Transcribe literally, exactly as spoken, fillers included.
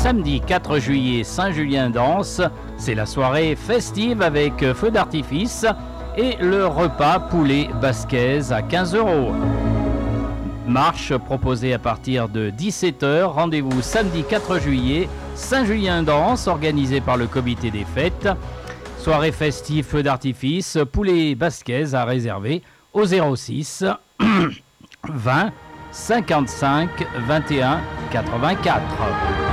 samedi quatre juillet, Saint-Julien danse. C'est la soirée festive avec feu d'artifice et le repas poulet basquaise à quinze euros. Marche proposée à partir de dix-sept heures. Rendez-vous samedi quatre juillet, Saint-Julien danse, organisé par le comité des fêtes. Soirée festive, feu d'artifice, poulet basquaise à réserver au zéro six vingt cinquante-cinq vingt et un quatre-vingt-quatre.